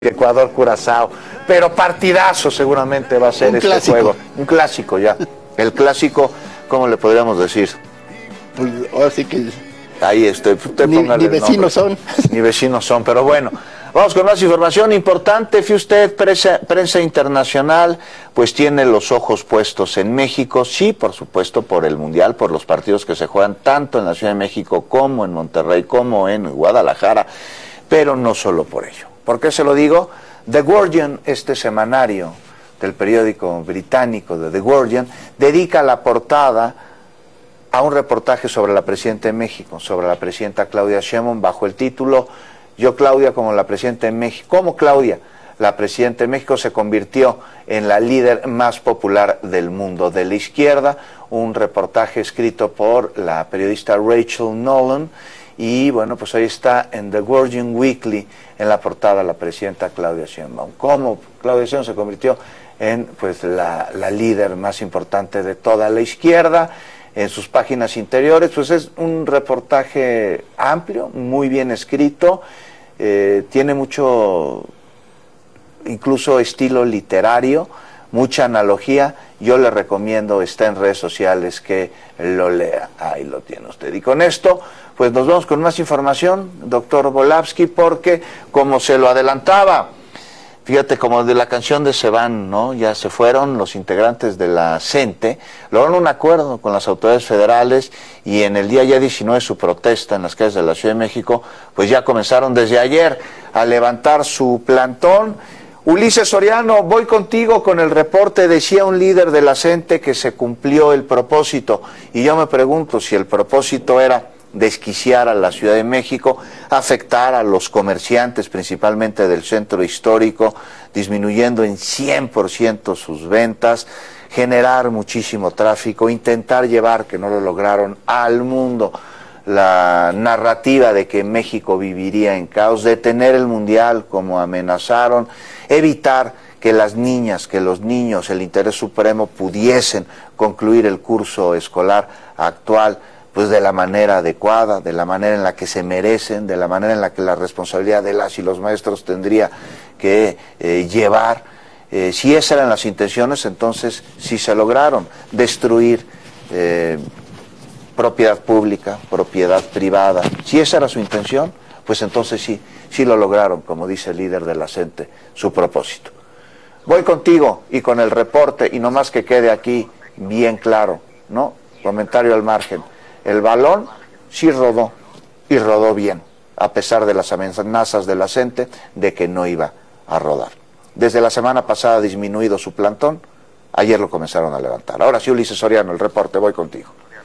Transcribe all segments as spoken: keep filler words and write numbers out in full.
Ecuador-Curazao, pero partidazo seguramente va a ser este clásico. juego, un clásico ya, el clásico, ¿cómo le podríamos decir? Pues ahora sí que Ahí estoy, usted ni, póngale ni el vecinos nombre. son. Ni vecinos son, pero bueno, vamos con más información importante. Fíjate usted, prensa, prensa internacional, pues tiene los ojos puestos en México, sí, por supuesto, por el Mundial, por los partidos que se juegan tanto en la Ciudad de México como en Monterrey, como en Guadalajara, pero no solo por ello. ¿Por qué se lo digo? The Guardian, este semanario del periódico británico de The Guardian, dedica la portada a un reportaje sobre la presidenta de México, sobre la presidenta Claudia Sheinbaum, bajo el título Yo Claudia como la presidenta de México. ¿Cómo Claudia, la presidenta de México, se convirtió en la líder más popular del mundo de la izquierda? Un reportaje escrito por la periodista Rachel Nolan. Y bueno, pues ahí está en The Guardian Weekly, en la portada, la presidenta Claudia Sheinbaum. ¿Cómo Claudia Sheinbaum se convirtió en pues la, la líder más importante de toda la izquierda? En sus páginas interiores, pues es un reportaje amplio, muy bien escrito, eh, tiene mucho, incluso estilo literario, mucha analogía. Yo le recomiendo, está en redes sociales, que lo lea. Ahí lo tiene usted. Y con esto, pues nos vamos con más información, doctor Volavsky, porque como se lo adelantaba, fíjate, como de la canción de Se Van, ¿no? Ya se fueron los integrantes de la CENTE, lograron un acuerdo con las autoridades federales y en el día ya diecinueve su protesta en las calles de la Ciudad de México, pues ya comenzaron desde ayer a levantar su plantón. Ulises Soriano, voy contigo con el reporte. Decía un líder de la CENTE que se cumplió el propósito, y yo me pregunto si el propósito era desquiciar a la Ciudad de México, afectar a los comerciantes, principalmente del centro histórico, disminuyendo en cien por ciento sus ventas, generar muchísimo tráfico, intentar llevar, que no lo lograron, al mundo la narrativa de que México viviría en caos, detener el Mundial como amenazaron, evitar que las niñas, que los niños, el interés supremo pudiesen concluir el curso escolar actual pues de la manera adecuada, de la manera en la que se merecen, de la manera en la que la responsabilidad de las y los maestros tendría que eh, llevar. Eh, si esas eran las intenciones, entonces sí se lograron destruir eh, propiedad pública, propiedad privada. Si esa era su intención, pues entonces sí, sí lo lograron, como dice el líder de la CENTE, su propósito. Voy contigo y con el reporte, y nomás que quede aquí bien claro, ¿no? Comentario al margen. El balón sí rodó, y rodó bien, a pesar de las amenazas de la CENTE de que no iba a rodar. Desde la semana pasada ha disminuido su plantón, ayer lo comenzaron a levantar. Ahora sí, Ulises Soriano, el reporte, voy contigo.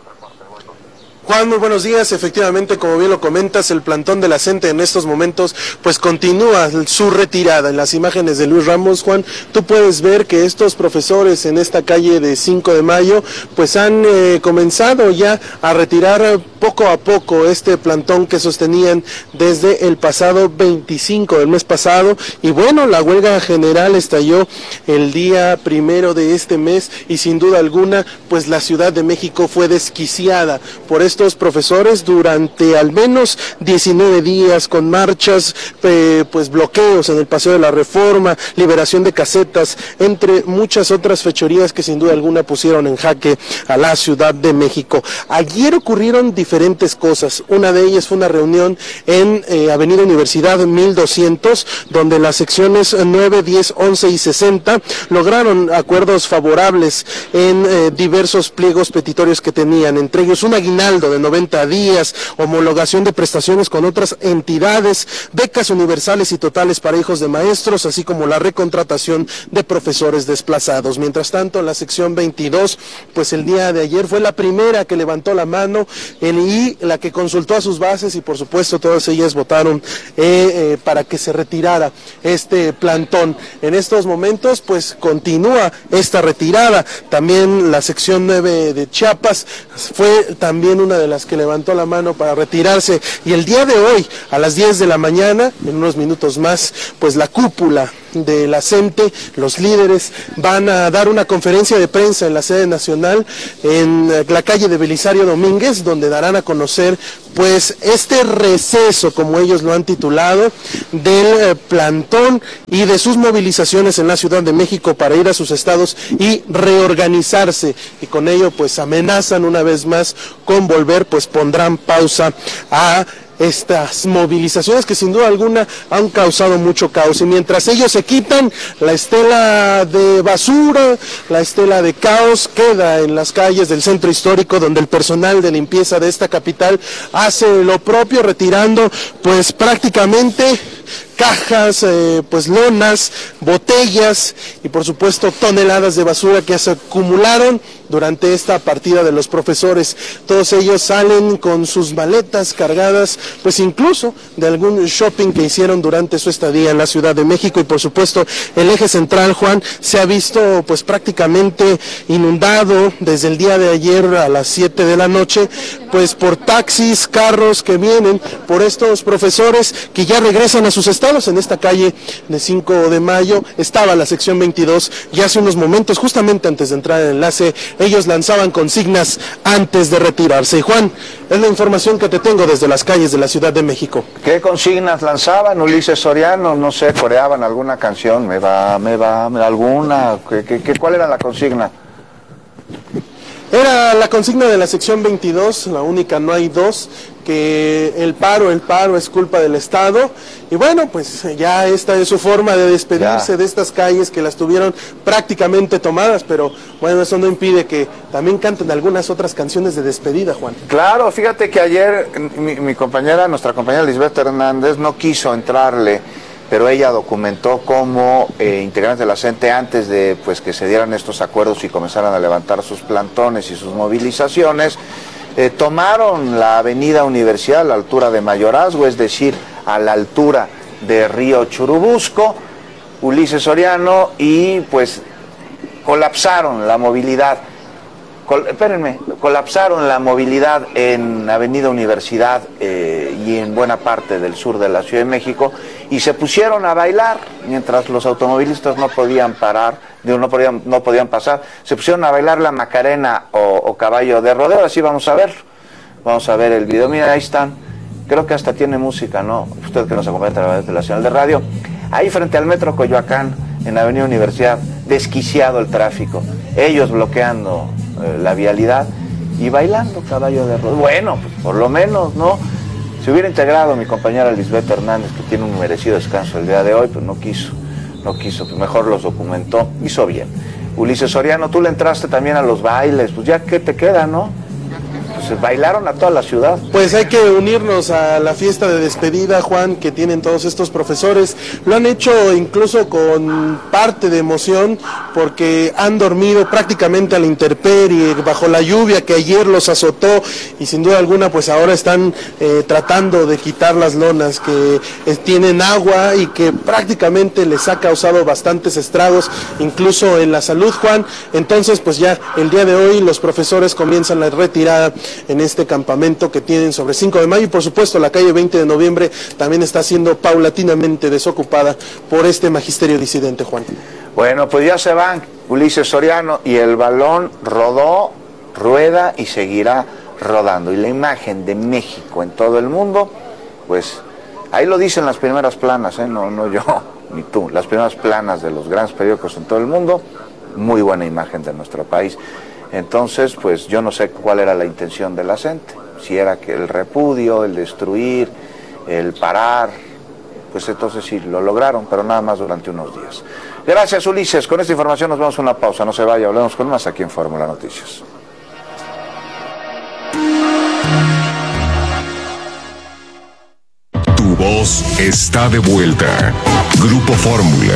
Juan, muy buenos días. Efectivamente, como bien lo comentas, el plantón de la CENTE en estos momentos pues continúa su retirada. En las imágenes de Luis Ramos, Juan, tú puedes ver que estos profesores en esta calle de cinco de mayo pues han eh, comenzado ya a retirar poco a poco este plantón que sostenían desde el pasado veinticinco del mes pasado. Y bueno, la huelga general estalló el día primero de este mes y sin duda alguna pues la Ciudad de México fue desquiciada por esto. Estos profesores durante al menos diecinueve días con marchas, eh, pues bloqueos en el Paseo de la Reforma, liberación de casetas, entre muchas otras fechorías que sin duda alguna pusieron en jaque a la Ciudad de México. Ayer ocurrieron diferentes cosas. Una de ellas fue una reunión en eh, Avenida Universidad mil doscientos, donde las secciones nueve, diez, once y sesenta lograron acuerdos favorables en eh, diversos pliegos petitorios que tenían, entre ellos un aguinaldo de noventa días, homologación de prestaciones con otras entidades, becas universales y totales para hijos de maestros, así como la recontratación de profesores desplazados. Mientras tanto, la sección veintidós, pues el día de ayer fue la primera que levantó la mano el, y la que consultó a sus bases y por supuesto todas ellas votaron eh, eh, para que se retirara este plantón. En estos momentos, pues continúa esta retirada. También la sección nueve de Chiapas fue también una de las que levantó la mano para retirarse, y el día de hoy a las diez de la mañana, en unos minutos más, pues la cúpula de la CENTE, los líderes, van a dar una conferencia de prensa en la sede nacional, en la calle de Belisario Domínguez, donde darán a conocer pues este receso, como ellos lo han titulado, del eh, plantón y de sus movilizaciones en la Ciudad de México para ir a sus estados y reorganizarse, y con ello pues amenazan una vez más con volver, pues pondrán pausa a estas movilizaciones que sin duda alguna han causado mucho caos, y mientras ellos se quitan la estela de basura, la estela de caos queda en las calles del centro histórico, donde el personal de limpieza de esta capital hace lo propio, retirando pues prácticamente cajas, eh, pues lonas, botellas y por supuesto toneladas de basura que se acumularon durante esta partida de los profesores. Todos ellos salen con sus maletas cargadas, pues incluso de algún shopping que hicieron durante su estadía en la Ciudad de México, y por supuesto el eje central, Juan, se ha visto pues prácticamente inundado desde el día de ayer a las siete de la noche, pues por taxis, carros que vienen por estos profesores que ya regresan a sus estados. En esta calle de cinco de mayo estaba la sección veintidós, y hace unos momentos, justamente antes de entrar el enlace, ellos lanzaban consignas antes de retirarse. Y Juan, es la información que te tengo desde las calles de la Ciudad de México. ¿Qué consignas lanzaban, Ulises Soriano? No sé, coreaban alguna canción, me va, me va, me va alguna, ¿Qué, qué, qué, ¿cuál era la consigna? Era la consigna de la sección veintidós, la única, no hay dos, que el paro, el paro es culpa del Estado, y bueno, pues ya esta es su forma de despedirse ya de estas calles que las tuvieron prácticamente tomadas, pero bueno, eso no impide que también canten algunas otras canciones de despedida, Juan. Claro, fíjate que ayer mi, mi compañera, nuestra compañera Lisbeth Hernández, no quiso entrarle, pero ella documentó cómo eh, integrantes de la CENTE, antes de pues que se dieran estos acuerdos y comenzaran a levantar sus plantones y sus movilizaciones, eh, tomaron la avenida Universidad a la altura de Mayorazgo, es decir, a la altura de Río Churubusco, Ulises Soriano, y pues colapsaron la movilidad. Col espérenme, colapsaron la movilidad en Avenida Universidad eh, y en buena parte del sur de la Ciudad de México, y se pusieron a bailar mientras los automovilistas no podían parar, no podían, no podían pasar, se pusieron a bailar la Macarena o, o Caballo de Rodeo. Así vamos a ver, vamos a ver el video. Mira, ahí están, creo que hasta tiene música, ¿no? Usted que nos acompaña a través de la señal de radio, ahí frente al Metro Coyoacán, en Avenida Universidad, desquiciado el tráfico, ellos bloqueando eh, la vialidad y bailando Caballo de Rodeo. Bueno, pues por lo menos, ¿no? Si hubiera integrado mi compañera Lisbeth Hernández, que tiene un merecido descanso el día de hoy, pues no quiso, no quiso, pues mejor los documentó, hizo bien. Ulises Soriano, tú le entraste también a los bailes, pues ya qué te queda, ¿no? Pues bailaron a toda la ciudad. Pues hay que unirnos a la fiesta de despedida, Juan, que tienen todos estos profesores. Lo han hecho incluso con parte de emoción, porque han dormido prácticamente a la intemperie, bajo la lluvia que ayer los azotó, y sin duda alguna pues ahora están eh, tratando de quitar las lonas que eh, tienen agua y que prácticamente les ha causado bastantes estragos, incluso en la salud, Juan. Entonces pues ya el día de hoy los profesores comienzan la retirada en este campamento que tienen sobre cinco de mayo, y por supuesto la calle veinte de noviembre también está siendo paulatinamente desocupada por este magisterio disidente, Juan. Bueno, pues ya se van, Ulises Soriano, y el balón rodó, rueda y seguirá rodando, y la imagen de México en todo el mundo, pues ahí lo dicen las primeras planas, ¿eh? no, no yo ni tú, las primeras planas de los grandes periódicos en todo el mundo, muy buena imagen de nuestro país. Entonces, pues yo no sé cuál era la intención de la CENTE, si era que el repudio, el destruir, el parar, pues entonces sí, lo lograron, pero nada más durante unos días. Gracias, Ulises, con esta información nos vamos a una pausa, no se vaya, hablamos con más aquí en Fórmula Noticias. Tu voz está de vuelta. Grupo Fórmula.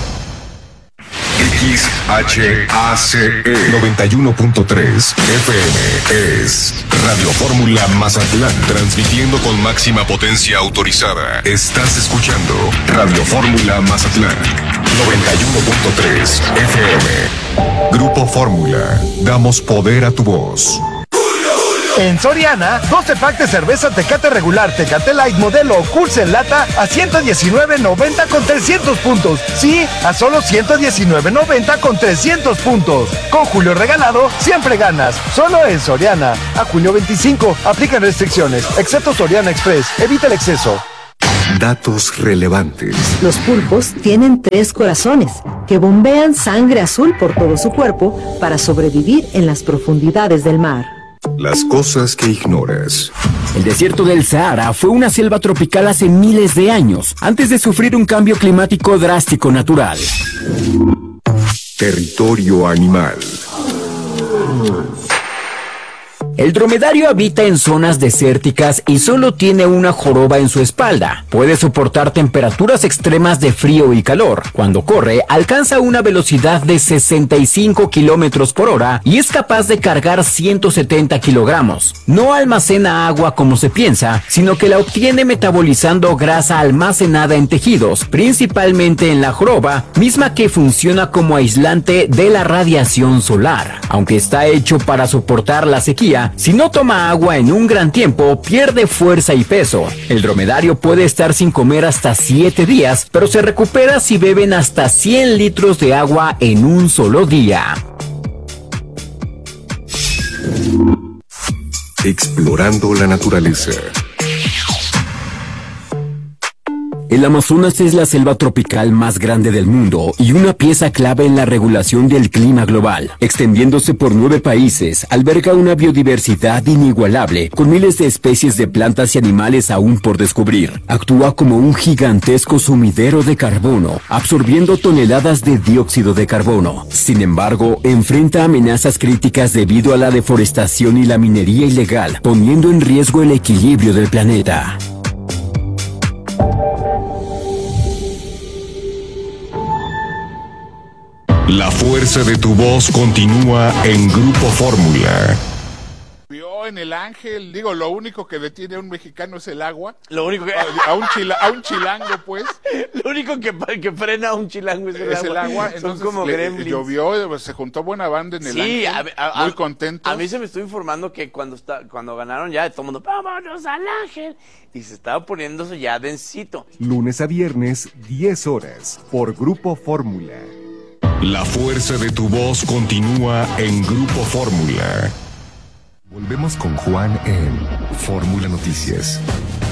X H A C E noventa y uno punto tres F M es Radio Fórmula Mazatlán, transmitiendo con máxima potencia autorizada. Estás escuchando Radio Fórmula Mazatlán noventa y uno punto tres F M. Grupo Fórmula, damos poder a tu voz. Julio, Julio. En Soriana, doce pack de cerveza Tecate regular, Tecate Light modelo o Cursa en lata a ciento diecinueve noventa con trescientos puntos. Sí, a solo ciento diecinueve noventa con trescientos puntos. Con Julio regalado, siempre ganas. Solo en Soriana. A junio veinticinco, aplican restricciones, excepto Soriana Express. Evita el exceso. Datos relevantes. Los pulpos tienen tres corazones que bombean sangre azul por todo su cuerpo para sobrevivir en las profundidades del mar. Las cosas que ignoras. El desierto del Sahara fue una selva tropical hace miles de años, antes de sufrir un cambio climático drástico natural. Territorio animal. El dromedario habita en zonas desérticas y solo tiene una joroba en su espalda. Puede soportar temperaturas extremas de frío y calor. Cuando corre, alcanza una velocidad de sesenta y cinco kilómetros por hora y es capaz de cargar ciento setenta kilogramos. No almacena agua como se piensa, sino que la obtiene metabolizando grasa almacenada en tejidos, principalmente en la joroba, misma que funciona como aislante de la radiación solar. Aunque está hecho para soportar la sequía, si no toma agua en un gran tiempo, pierde fuerza y peso. El dromedario puede estar sin comer hasta siete días, pero se recupera si beben hasta cien litros de agua en un solo día. Explorando la naturaleza. El Amazonas es la selva tropical más grande del mundo y una pieza clave en la regulación del clima global. Extendiéndose por nueve países, alberga una biodiversidad inigualable, con miles de especies de plantas y animales aún por descubrir. Actúa como un gigantesco sumidero de carbono, absorbiendo toneladas de dióxido de carbono. Sin embargo, enfrenta amenazas críticas debido a la deforestación y la minería ilegal, poniendo en riesgo el equilibrio del planeta. La fuerza de tu voz continúa en Grupo Fórmula. Vio en el Ángel, digo, lo único que detiene a un mexicano es el agua. Lo único que... A, a, un, chila, a un chilango, pues. Lo único que, que frena a un chilango es el es agua. el agua. Son Entonces, como le, gremlins. llovió, se juntó buena banda en el sí, Ángel, a, a, muy a, contento. A mí se me estuvo informando que cuando está, cuando ganaron ya, todo el mundo, vámonos al Ángel. Y se estaba poniéndose ya densito. Lunes a viernes, diez horas, por Grupo Fórmula. La fuerza de tu voz continúa en Grupo Fórmula. Volvemos con Juan en Fórmula Noticias.